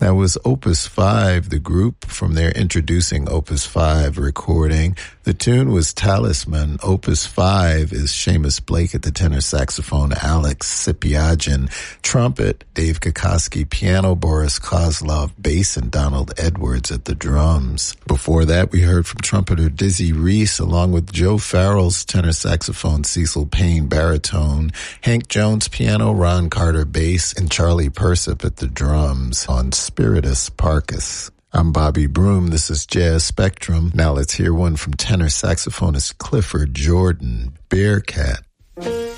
That was Opus 5, the group, from their introducing Opus 5 recording. The tune was Talisman. Opus 5 is Seamus Blake at the tenor saxophone, Alex Sipiagin, trumpet, Dave Kokoski, piano, Boris Kozlov, bass, and Donald Edwards at the drums. Before that, we heard from trumpeter Dizzy Reese, along with Joe Farrell's tenor saxophone, Cecil Payne baritone, Hank Jones piano, Ron Carter bass, and Charlie Persip at the drums on Spiritus Parcus. I'm Bobby Broom. This is Jazz Spectrum. Now let's hear one from tenor saxophonist Clifford Jordan, Bearcat.